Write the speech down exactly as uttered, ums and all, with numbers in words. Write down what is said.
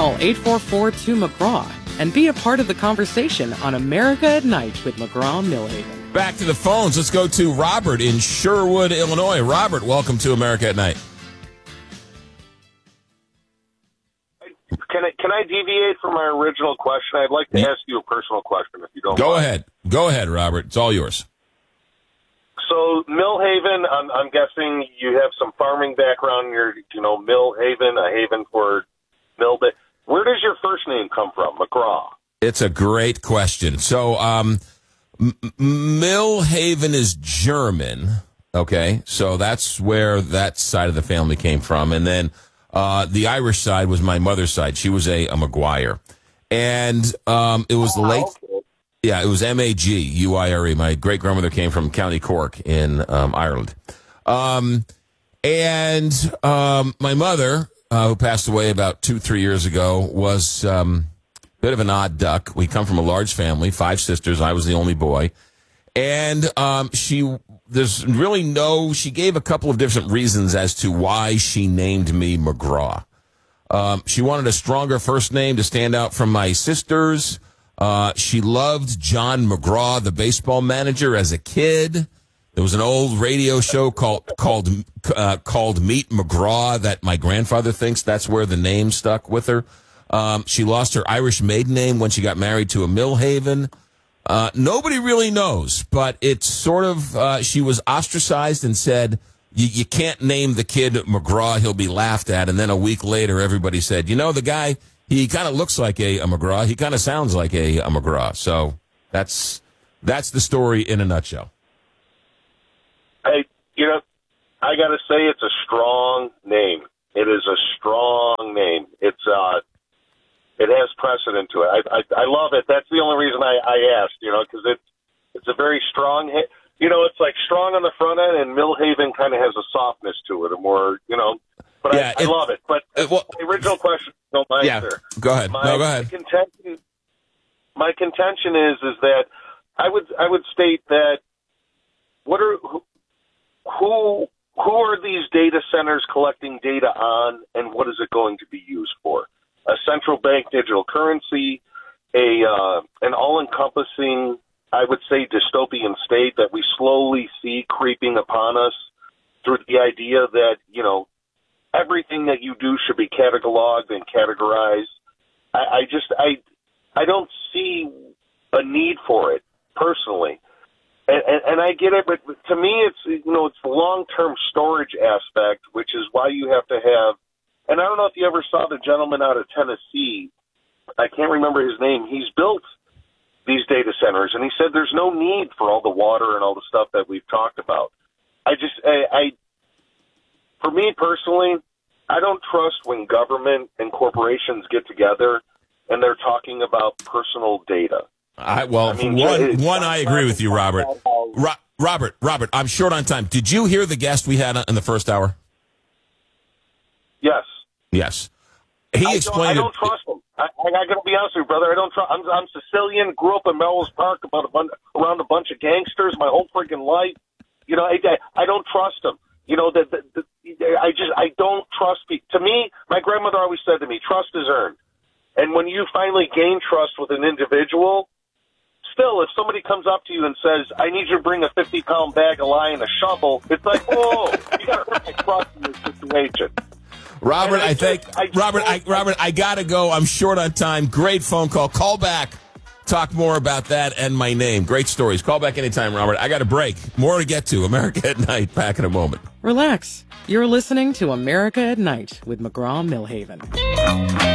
Call eight four four two McGraw and be a part of the conversation on America at Night with McGraw-Millhaven. Back to the phones. Let's go to Robert in Sherwood, Illinois. Robert, welcome to America at Night. Can I can I deviate from my original question? I'd like to ask you a personal question, if you don't Go mind. ahead. Go ahead, Robert. It's all yours. So, Millhaven, I'm, I'm guessing you have some farming background. You're, you know, Millhaven, a haven for mill. But where does your first name come from, McGraw? It's a great question. So, um, M- Millhaven is German. Okay, so that's where that side of the family came from, and then uh, the Irish side was my mother's side. She was a, a McGuire, and um, it was the late. Oh, okay. Yeah, it was M A G U I R E. My great grandmother came from County Cork in um, Ireland, um, and um, my mother, uh, who passed away about two, three years ago, was. Um, Bit of an odd duck. We come from a large family, five sisters. I was the only boy. And um, she, there's really no, she gave a couple of different reasons as to why she named me McGraw. Um, she wanted a stronger first name to stand out from my sisters. Uh, she loved John McGraw, the baseball manager, as a kid. There was an old radio show called called uh, called Meet McGraw that my grandfather thinks that's where the name stuck with her. Um, she lost her Irish maiden name when she got married to a Millhaven. Uh, nobody really knows, but it's sort of, uh, she was ostracized and said, you can't name the kid McGraw, he'll be laughed at. And then a week later, everybody said, you know, the guy, he kind of looks like a, a McGraw. He kind of sounds like a, a McGraw. So that's, that's the story in a nutshell. Hey, you know, I got to say it's a strong name. It is a strong name. It's, uh, It has precedent to it. I, I I love it. That's the only reason I, I asked, you know, because it's it's a very strong, you know, it's like strong on the front end, and Millhaven kind of has a softness to it, a more, you know. But yeah, I, I it, love it. But it, well, the original question, don't mind, yeah, sir. Go ahead. My, no, go ahead. My contention, my contention is is that I would I would state that what are who who who are these data centers collecting data on, and what is it going to be used for? A central bank digital currency, a uh, an all-encompassing, I would say, dystopian state that we slowly see creeping upon us through the idea that, you know, everything that you do should be cataloged and categorized. I, I just, I, I don't see a need for it, personally. And, and, and I get it, but to me, it's, you know, it's the long-term storage aspect, which is why you have to have. And I don't know if you ever saw the gentleman out of Tennessee. I can't remember his name. He's built these data centers, and he said there's no need for all the water and all the stuff that we've talked about. I just, I, I for me personally, I don't trust when government and corporations get together and they're talking about personal data. I, well, I mean, one, one, I agree with you, Robert. Ro- Robert, Robert, I'm short on time. Did you hear the guest we had in the first hour? Yes. Yes. He I explained. Don't, I don't trust him. I, I, I got to be honest with you, brother. I don't trust. I'm, I'm Sicilian. Grew up in Melrose Park, about a bun- around a bunch of gangsters my whole freaking life. You know, I, I, I don't trust them. You know that. The, the, I just I don't trust people. To me, my grandmother always said to me, "Trust is earned." And when you finally gain trust with an individual, still, if somebody comes up to you and says, "I need you to bring a fifty pound bag of lye and a shovel," it's like, "Oh, you got to earn my trust in this situation." Robert, I, I think just, I just Robert, I, Robert, I gotta go. I'm short on time. Great phone call. Call back. Talk more about that and my name. Great stories. Call back anytime, Robert. I got a break. More to get to. America at Night. Back in a moment. Relax. You're listening to America at Night with McGraw-Millhaven.